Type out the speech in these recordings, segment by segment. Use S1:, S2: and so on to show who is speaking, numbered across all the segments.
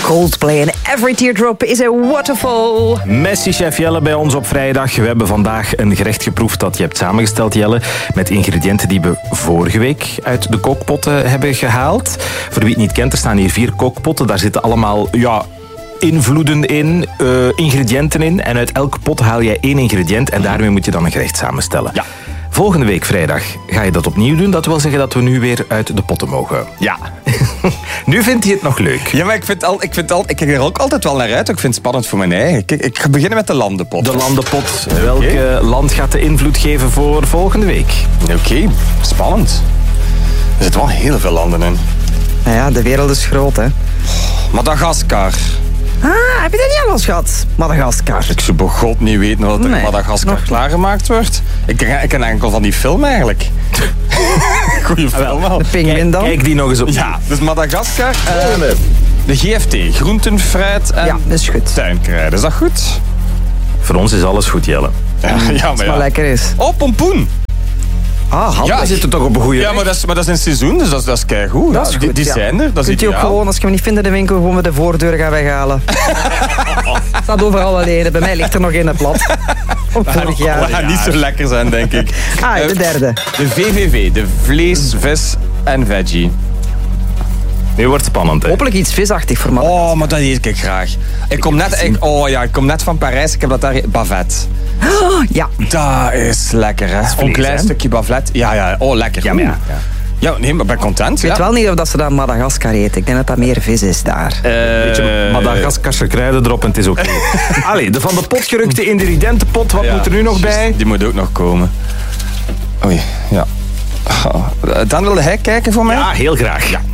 S1: Coldplay en Every Teardrop is a Waterfall.
S2: Messi-chef Jelle bij ons op vrijdag. We hebben vandaag een gerecht geproefd dat je hebt samengesteld, Jelle, met ingrediënten die we vorige week uit de kookpotten hebben gehaald. Voor wie het niet kent, er staan hier 4 kookpotten. Daar zitten allemaal invloeden in, ingrediënten in. En uit elke pot haal jij 1 ingrediënt en daarmee moet je dan een gerecht samenstellen. Ja. Volgende week vrijdag ga je dat opnieuw doen. Dat wil zeggen dat we nu weer uit de potten mogen. Ja. Nu vindt hij het nog leuk.
S3: Ja, maar ik kijk er ook altijd wel naar uit. Ik vind het spannend voor mijn eigen. Ik ga beginnen met de landenpot.
S2: De landenpot. Welk land gaat de invloed geven voor volgende week?
S3: Oké, spannend. Er zitten wel heel veel landen in.
S1: Nou ja, de wereld is groot, hè.
S3: Madagaskar.
S1: Ah, heb je dat niet alles gehad? Madagaskar.
S3: Ik zou bij God niet weten wat er in Madagaskar klaargemaakt wordt. Ik ken enkel van die film eigenlijk. Goeie film wel.
S1: De pinguïn dan?
S2: Kijk die nog eens op.
S3: Ja, dus Madagaskar. De GFT, groenten, fruit en
S1: dat is goed.
S3: tuinkruiden. Is dat goed?
S2: Voor ons is alles goed, Jelle.
S3: Ja,
S1: maar lekker is.
S3: Oh, pompoen.
S1: Ah, handig.
S2: Ja, we zitten toch op een goede
S3: Ja, maar dat is een seizoen, dus dat is keigoed.
S1: Dat is goed,
S3: die zijn er, dat is
S1: kunt je ook
S3: ideaal.
S1: gewoon, als je hem niet vindt in de winkel, gewoon met de voordeur gaan weghalen. Staat overal alleen. Bij mij ligt er nog in het plat. Van vorig jaar.
S3: Dat gaat niet zo lekker zijn, denk ik.
S1: De derde.
S3: De VVV, de vlees, vis en veggie.
S2: Nu wordt het spannend, hè?
S1: Hopelijk iets visachtig voor mij.
S3: Oh, maar dat eet ik graag. Ik kom net van Parijs, ik heb dat daar... Bavet.
S1: Ja.
S3: Dat is lekker, hè? Een klein stukje bavet. Ja. Oh, lekker.
S2: Ja, maar ja.
S3: Ja, nee, maar ik ben content.
S1: Ik weet wel niet of dat ze dat Madagaskar eten. Ik denk dat dat meer vis is daar.
S2: Beetje Madagaskarse kruiden erop en het is oké. Allee, de van de pot gerukte ingrediëntenpot. Wat moet er nu nog bij?
S3: Die moet ook nog komen. Oei, ja. Dan wilde hij kijken voor mij?
S2: Ja, heel graag. Ja.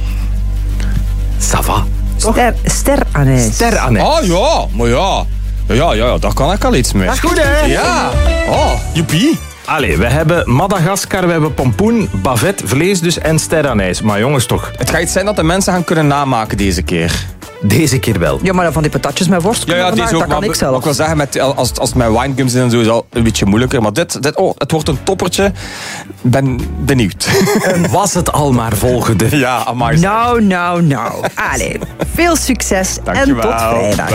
S2: Ça va.
S1: Steranijs.
S2: Steranijs.
S3: Oh ja, maar ja. Ja, daar kan ik al iets mee.
S2: Dat is goed, hè?
S3: Ja. Oh, joepie.
S2: Allee, we hebben Madagaskar, we hebben pompoen, bavet, vlees dus en steranijs. Maar jongens toch.
S3: Het gaat iets zijn dat de mensen gaan kunnen namaken deze keer.
S2: Deze keer wel.
S1: Ja, maar van die patatjes met worst,
S3: Ja, deze ook,
S1: dat kan ik zelf.
S3: Wat ik wil zeggen, als het met winegums is en zo, is al een beetje moeilijker. Maar het wordt een toppertje. Ben benieuwd.
S2: Was het al maar volgende.
S3: Ja, amai.
S1: Nou. Allee, veel succes en tot vrijdag.